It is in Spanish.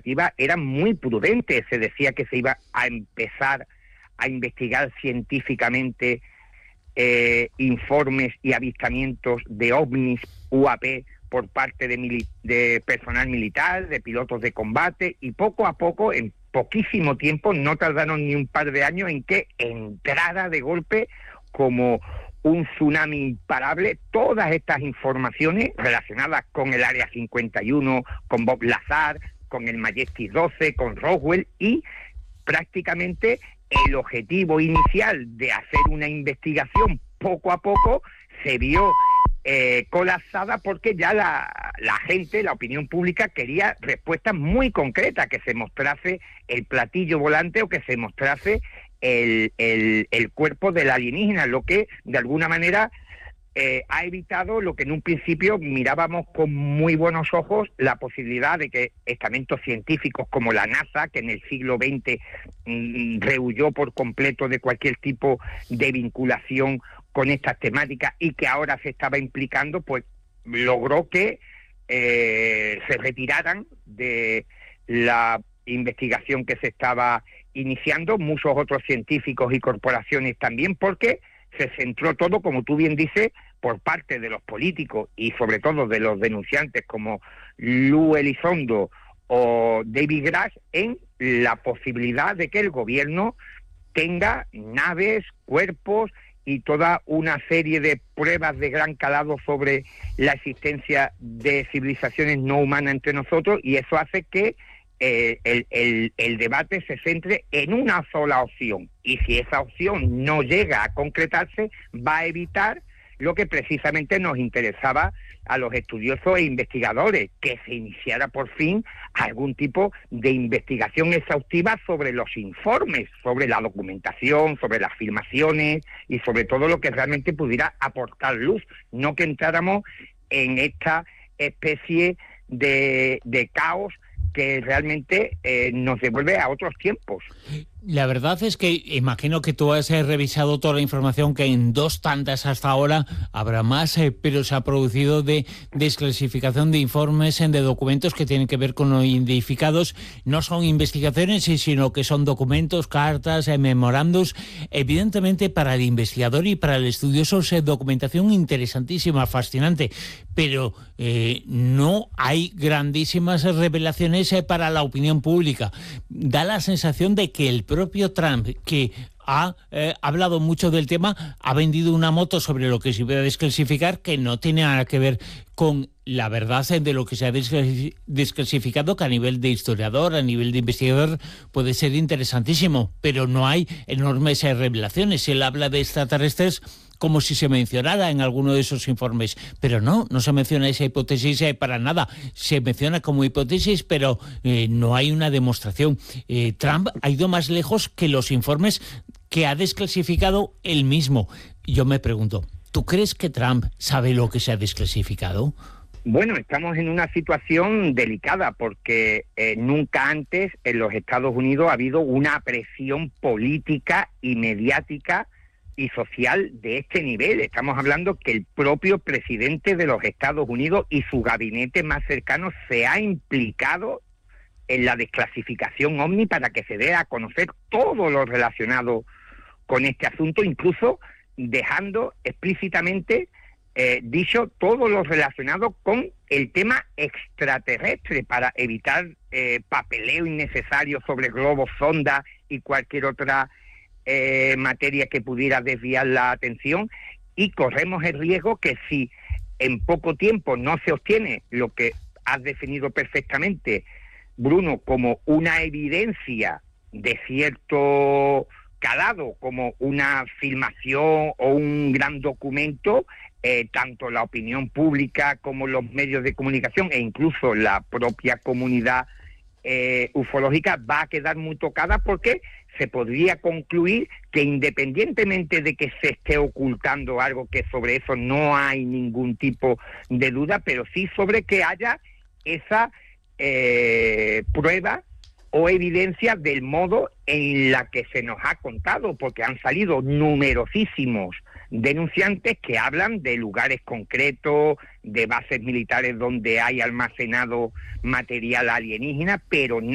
expectativas eran muy prudentes. Se decía que se iba a empezar a investigar científicamente informes y avistamientos de ovnis UAP por parte de personal militar, de pilotos de combate, y poco a poco, en poquísimo tiempo, no tardaron ni un par de años en que entrara de golpe como un tsunami imparable todas estas informaciones relacionadas con el Área 51, con Bob Lazar, con el Majestic 12, con Roswell, y prácticamente el objetivo inicial de hacer una investigación poco a poco se vio colapsada, porque ya la gente, la opinión pública, quería respuestas muy concretas, que se mostrase el platillo volante o que se mostrase el cuerpo del alienígena, lo que de alguna manera ha evitado lo que en un principio mirábamos con muy buenos ojos, la posibilidad de que estamentos científicos como la NASA, que en el siglo XX rehuyó por completo de cualquier tipo de vinculación con estas temáticas y que ahora se estaba implicando, pues logró que se retiraran de la investigación que se estaba iniciando, muchos otros científicos y corporaciones también, porque se centró todo, como tú bien dices, por parte de los políticos y sobre todo de los denunciantes como Lou Elizondo o David Grush, en la posibilidad de que el gobierno tenga naves, cuerpos y toda una serie de pruebas de gran calado sobre la existencia de civilizaciones no humanas entre nosotros, y eso hace que el debate se centre en una sola opción, y si esa opción no llega a concretarse, va a evitar lo que precisamente nos interesaba a los estudiosos e investigadores, que se iniciara por fin algún tipo de investigación exhaustiva sobre los informes, sobre la documentación, sobre las filmaciones y sobre todo lo que realmente pudiera aportar luz, no que entráramos en esta especie de caos que realmente nos devuelve a otros tiempos. La verdad es que imagino que tú has revisado toda la información, que en 2 tandas hasta ahora habrá más, pero se ha producido de desclasificación de informes, de documentos que tienen que ver con los identificados. No son investigaciones, sino que son documentos, cartas, memorandos. Evidentemente, para el investigador y para el estudioso es documentación interesantísima, fascinante, pero no hay grandísimas revelaciones para la opinión pública. Da la sensación de que el propio Trump, que ha hablado mucho del tema, ha vendido una moto sobre lo que se puede desclasificar, que no tiene nada que ver con la verdad de lo que se ha desclasificado, que a nivel de historiador, a nivel de investigador, puede ser interesantísimo, pero no hay enormes revelaciones. Él habla de extraterrestres como si se mencionara en alguno de esos informes, pero no se menciona esa hipótesis para nada. Se menciona como hipótesis, pero no hay una demostración. Trump ha ido más lejos que los informes que ha desclasificado él mismo. Yo me pregunto, ¿tú crees que Trump sabe lo que se ha desclasificado? Bueno, estamos en una situación delicada porque nunca antes en los Estados Unidos ha habido una presión política y mediática y social de este nivel. Estamos hablando que el propio presidente de los Estados Unidos y su gabinete más cercano se ha implicado en la desclasificación OVNI para que se dé a conocer todo lo relacionado con este asunto, incluso dejando explícitamente dicho todo lo relacionado con el tema extraterrestre, para evitar papeleo innecesario sobre globos, sonda y cualquier otra materia que pudiera desviar la atención. Y corremos el riesgo que si en poco tiempo no se obtiene lo que has definido perfectamente, Bruno, como una evidencia de cierto calado, como una filmación o un gran documento, tanto la opinión pública como los medios de comunicación e incluso la propia comunidad ufológica va a quedar muy tocada, porque se podría concluir que independientemente de que se esté ocultando algo, que sobre eso no hay ningún tipo de duda, pero sí sobre que haya esa prueba o evidencia del modo en la que se nos ha contado, porque han salido numerosísimos denunciantes que hablan de lugares concretos, de bases militares donde hay almacenado material alienígena, pero no